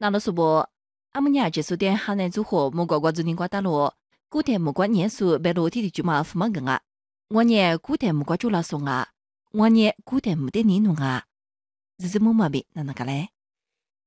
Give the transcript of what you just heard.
那老说不，阿姆尼亚结束点海南组合木瓜瓜子人瓜打罗，古代木瓜年数被裸体的就嘛付嘛硬啊，我年古代木瓜就拉松啊，我年古代木的你弄啊，日子么么呗，那个嘞？